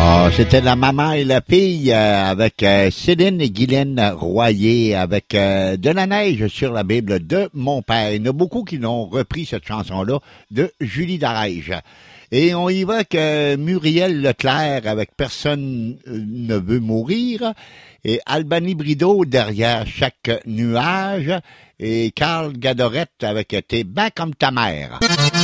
Ah, c'était la maman et la fille avec Céline et Guylaine Royer avec De la neige sur la Bible de mon père. Il y en a beaucoup qui l'ont repris cette chanson-là de Julie Darège. Et on y va avec Muriel Leclerc avec Personne ne veut mourir et Albany Brideau derrière chaque nuage et Carl Gadorette avec T'es ben comme ta mère.